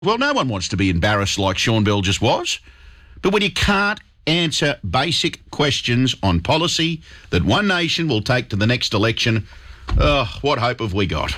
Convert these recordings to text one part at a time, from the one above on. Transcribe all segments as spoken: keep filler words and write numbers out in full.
Well, no one wants to be embarrassed like Sean Bell just was. But when you can't answer basic questions on policy that one nation will take to the next election, oh, what hope have we got?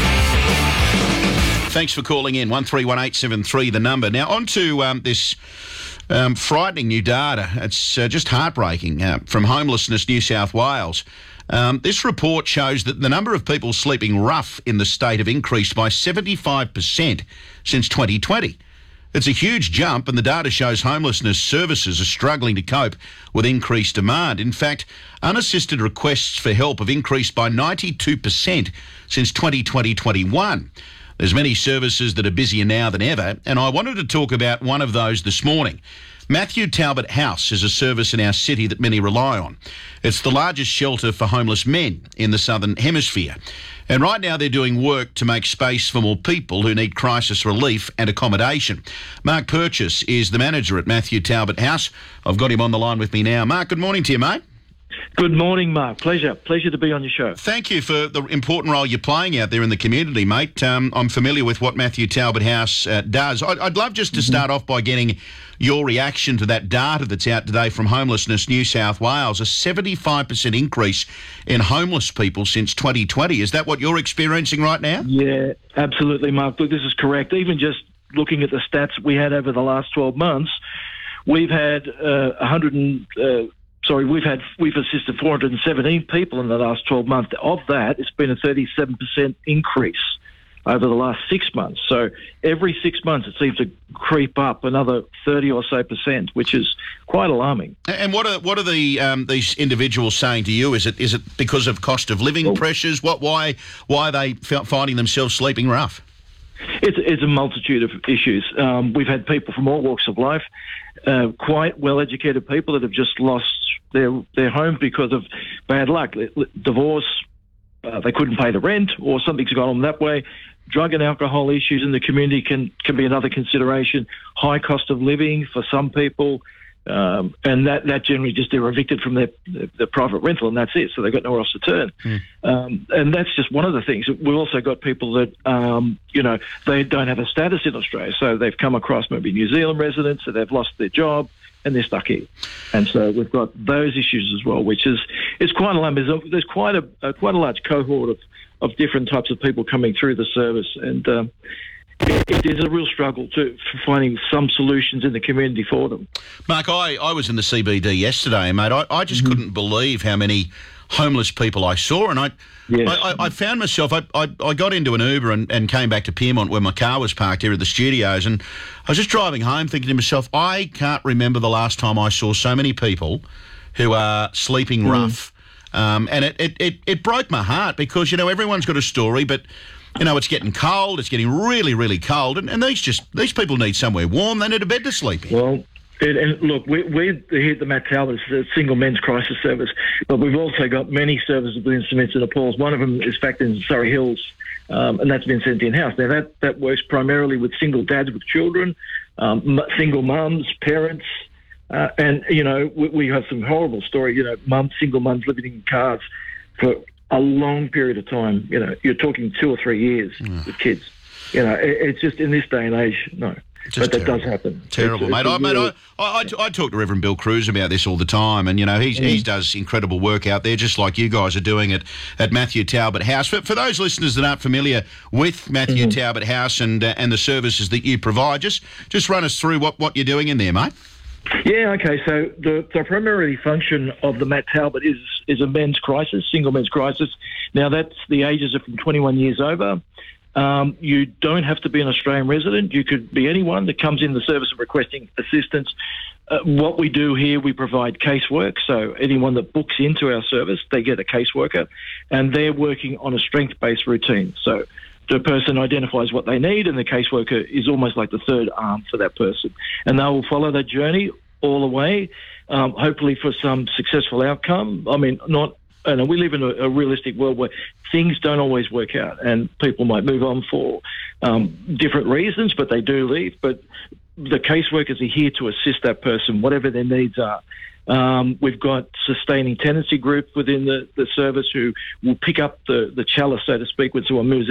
Thanks for calling in. one three one eight seven three, the number. Now, on to um, this um, frightening new data. It's uh, just heartbreaking uh, from Homelessness New South Wales. Um, this report shows that the number of people sleeping rough in the state have increased by seventy-five percent since twenty twenty. It's a huge jump, and the data shows homelessness services are struggling to cope with increased demand. In fact, unassisted requests for help have increased by ninety-two percent since twenty twenty twenty-one. There's many services that are busier now than ever, and I wanted to talk about one of those this morning. Matthew Talbot House is a service in our city that many rely on. It's the largest shelter for homeless men in the Southern Hemisphere. And right now they're doing work to make space for more people who need crisis relief and accommodation. Mark Purchase is the manager at Matthew Talbot House. I've got him on the line with me now. Mark, good morning to you, mate. Good morning, Mark. Pleasure. Pleasure to be on your show. Thank you for the important role you're playing out there in the community, mate. Um, I'm familiar with what Matthew Talbot House uh, does. I'd, I'd love just to start mm-hmm. off by getting your reaction to that data that's out today from Homelessness New South Wales, a seventy-five percent increase in homeless people since twenty twenty. Is that what you're experiencing right now? Yeah, absolutely, Mark. Look, this is correct. Even just looking at the stats we had over the last twelve months, we've had uh, one hundred and... Uh, Sorry, we've had we've assisted four hundred seventeen people in the last twelve months. Of that, it's been a thirty-seven percent increase over the last six months. So every six months, it seems to creep up another thirty or so percent, which is quite alarming. And what are what are the um, these individuals saying to you? Is it is it because of cost of living well, pressures? What why why are they finding themselves sleeping rough? It's, it's a multitude of issues. Um, we've had people from all walks of life, uh, quite well-educated people that have just lost their their home because of bad luck, divorce, uh, they couldn't pay the rent, or something's gone on that way. Drug and alcohol issues in the community can, can be another consideration. High cost of living for some people, um, and that, that generally just they're evicted from their, their, their private rental, and that's it, so they've got nowhere else to turn. Mm. Um, and that's just one of the things. We've also got people that, um, you know, they don't have a status in Australia, so they've come across maybe New Zealand residents, so they've lost their job, and they're stuck here. And so we've got those issues as well, which is it's quite alarming. There's, a, there's quite a, a quite a large cohort of, of different types of people coming through the service, and um, it, it is a real struggle to for finding some solutions in the community for them. Mark, I, I was in the C B D yesterday, mate. I, I just mm-hmm. couldn't believe how many homeless people I saw, and I yes. I, I, I found myself, I, I, I got into an Uber and, and came back to Pyrmont where my car was parked here at the studios, and I was just driving home thinking to myself, I can't remember the last time I saw so many people who are sleeping mm. rough, um, and it, it, it, it broke my heart because, you know, everyone's got a story, but, you know, it's getting cold, it's getting really, really cold, and, and these just these people need somewhere warm, they need a bed to sleep in. Well, And, and look, we, we're here at the Matt Talbot, it's a single men's crisis service, but we've also got many services within St Vincent de Paul's. One of them is back in Surrey Hills, um, and that's Vincentian House. Now, that, that works primarily with single dads with children, um, single mums, parents, uh, and, you know, we, we have some horrible story, you know, mums, single mums living in cars for a long period of time. You know, you're talking two or three years mm. with kids. You know, it, it's just in this day and age, no. Just but that terrible. does happen. Terrible, it's, mate. it's I, mate really, I, I, I, I talk to Reverend Bill Cruz about this all the time, and, you know, he's, mm. he does incredible work out there, just like you guys are doing it at Matthew Talbot House. For, for those listeners that aren't familiar with Matthew mm-hmm. Talbot House and uh, and the services that you provide, just just run us through what, what you're doing in there, mate. Yeah, okay. So the, the primary function of the Matt Talbot is is a men's crisis, single men's crisis. Now, that's the ages of from twenty-one years over. Um, you don't have to be an Australian resident. You could be anyone that comes in the service of requesting assistance. Uh, what we do here, we provide casework. So anyone that books into our service, they get a caseworker, and they're working on a strength-based routine. So the person identifies what they need, and the caseworker is almost like the third arm for that person. And they will follow that journey all the way, um, hopefully for some successful outcome. I mean, not... And we live in a, a realistic world where things don't always work out, and people might move on for um, different reasons, but they do leave. But the caseworkers are here to assist that person, whatever their needs are. Um, we've got sustaining tenancy group within the, the service who will pick up the, the chalice, so to speak, when someone moves out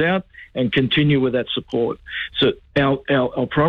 and continue with that support. So our, our, our primary